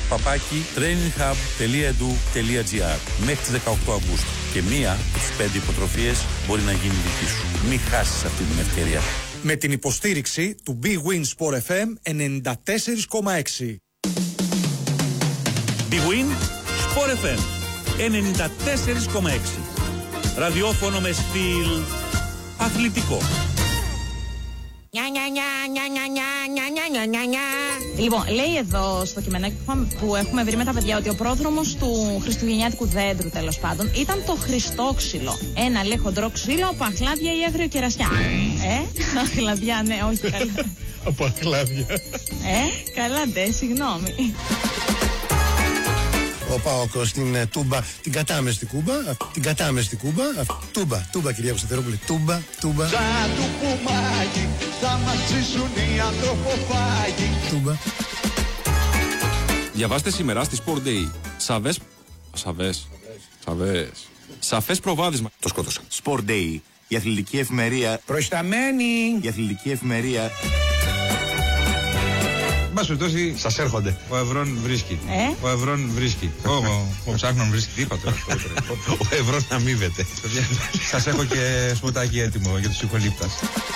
traininghub.edu.gr μέχρι τις 18 Αυγούστου. Και μία από τις 5 υποτροφίες μπορεί να γίνει δική σου. Μην χάσεις αυτή την ευκαιρία. Με την υποστήριξη του Big Win Sport FM 94,6. Big Win Sport FM 94,6. Ραδιόφωνο με στυλ αθλητικό. Λοιπόν, λέει εδώ στο κειμενάκι που έχουμε βρει με τα παιδιά ότι ο πρόδρομος του χριστουγεννιάτικου δέντρου, τέλος πάντων, ήταν το χριστόξυλο. Ένα λέει χοντρό ξύλο από αχλάδια ή άγριο κερασιά. Αχλαδιά, ναι, όχι καλά. Από αχλάδια. Καλά ντε, συγγνώμη. Ο ΠΑΟΚ στην Τούμπα, την κατάμεστη Κούμπα, την κατάμεστη Κούμπα, Τούμπα κυρία Κωνσταντινόπουλη, Τούμπα. Σαν του πουμάκι, θα μας ζήσουν οι ανθρωποφάγοι. Τούμπα. Διαβάστε σήμερα στη Sport Day. Σαφές προβάδισμα. Το σκότωσα. Sport Day, η αθλητική εφημερία. Προϊσταμένη. Η αθλητική εφημερία. Μας περιπτώσει, σας έρχονται. Ο Ευρών βρίσκει. Ο Ευρών βρίσκει. Ο ψάχνων βρίσκει. Τι είπα τώρα. Ο Ευρών αμείβεται. Σας έχω και σποτάκι έτοιμο για τους ηχολήπτας.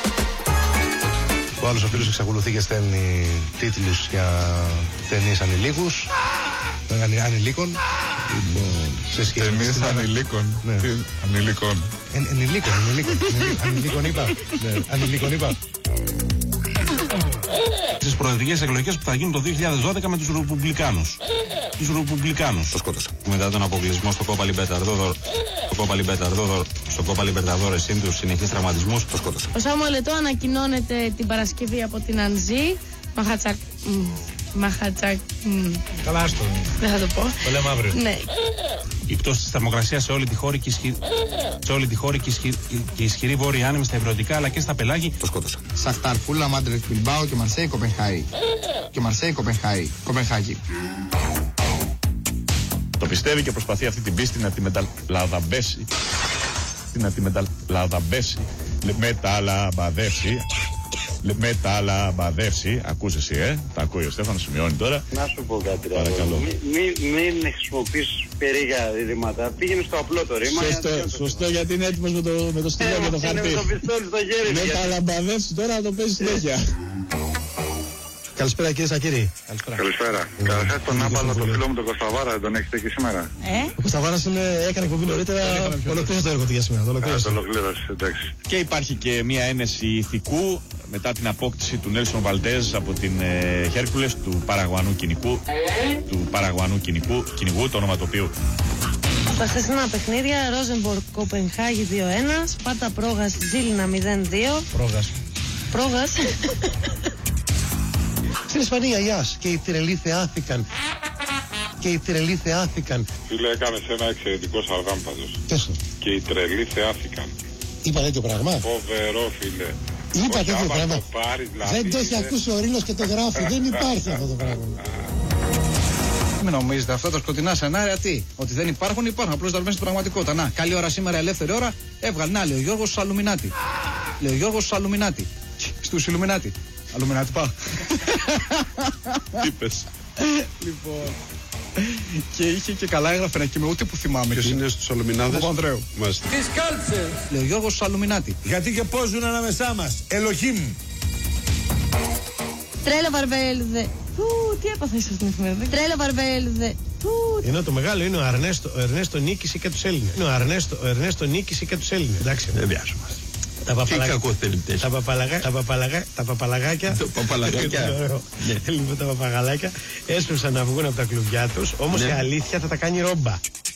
Ο άλλος ο φίλος εξακολουθεί και στέλνει τίτλους για ταινίες ανηλίκους. Ανηλίκων. Ταινίες ανηλίκων. Ανηλίκων. Ανηλίκων είπα. Στις προεδρικές εκλογές που θα γίνουν το 2012 με τους Ρεπουμπλικάνους. Το σκότωσα. Μετά τον αποκλεισμό στο Κόπα Λιμπερταδόρες συν τους συνεχείς τραυματισμούς. Το σκότωσα. Ο Σάμουελ Ετώ ανακοινώνεται την Παρασκευή από την Ανζή. Μαχατσακ. Καλά, άστο. Δεν θα το πω. Το λέμε αύριο. Ναι. Η πτώση της θερμοκρασίας σε όλη τη χώρα και ισχυρή βόρεια άνεμη στα υβροτικά αλλά και στα πελάγη. Το σκότωσα. Σαχτάρ, Φούλαμ, Άντρεχτ, Μπιλμπάο και Μαρσέη Κοπενχάγη. Το πιστεύει και προσπαθεί αυτή την πίστη να τη μεταλαμπαδεύσει. Μεταλαμπαδεύσει. Ακούς εσύ, τα ακούει ο Στέφανος, σημειώνει τώρα. Να σου πω κάτι. Παρακαλώ. Μην χρησιμοποιείς περίγα ρήματα. Πήγαινε στο απλό το ρήμα. Σωστό, γιατί είναι έτοιμος με το στυλό και το χαρτί. Είναι με το πιστόλι στο χέρι. Μεταλαμπαδεύσει τώρα, να το παίζει συνέχεια. Καλησπέρα κύριε Σακύρη. Καλησπέρα. Καταρχάς τον άπαλο το φίλο μου τον Κωνσταβάρα δεν τον έχετε εκεί σήμερα. Ο Κωνσταβάρας έκανε εκπομπή νωρίτερα. Ολοκλήρωσε το έργο του για σήμερα. Το ολοκλήρωσε, εντάξει. Και υπάρχει και μια ένεση ηθικού μετά την απόκτηση του Νέλσον Βαλντέζ από την Χέρκουλες του Παραγουανού κυνηγού, το όνομα του οποίου. Στα χθεσινά παιχνίδια, Ρόζενμποργκ Κοπενχάγη 2-1, Σπάρτα Πρόγας Ζήλινα 0-2. Πρόγας. Στην Ισπανία, Ιάς, και οι τρελοί θεάθηκαν. Φίλε, έκανες ένα εξαιρετικό σαργάμ πάντως. Πες το. Και οι τρελοί θεάθηκαν. Είπα τέτοιο πράγμα. Φοβερό, φίλε. Είπα τέτοιο πράγμα. Δεν το έχει ακούσει ο Ρήνος και το γράφει. Δεν υπάρχει αυτό το πράγμα. Μην νομίζετε αυτά τα σκοτεινά σενάρια τι? Ότι δεν υπάρχουν, απλώς τα στην πραγματικότητα. Να, καλή ώρα σήμερα, ελεύθερη ώρα. Έβγαλε, να, λέει ο Γιώργος στους Αλουμινάτι. Στους Ιλουμινάτι. Αλουμινάτι πάω. Τι πες? Λοιπόν. Και είχε και καλά έγραφε ένα κείμενο, ούτε που θυμάμαι. Ποιος είναι στους Αλουμινάδες? Ο Ανδρέου. Μάλιστα. Τις κάλψες. Λέει ο Γιώργος στους Αλουμινάτι. Γιατί και πώς ζουν ανάμεσά μας. Ελοχήμ. Τρέλα Βαρβέλδε. Τι έπαθα σε αυτήν την εφημερίδα. Τρέλα Βαρβέλδε. Ενώ το μεγάλο είναι ο Ερνέστο νίκησε και τους Έλληνες. Ο Ερνέστο νίκησε και τους Έλληνες. Εντάξει, δεν βιάζομαστε. Τα παπαλαγάκια. Λοιπόν, τα παπαγαλάκια έσπευσαν να βγουν από τα κλουβιά τους. Όμως η αλήθεια θα τα κάνει ρόμπα.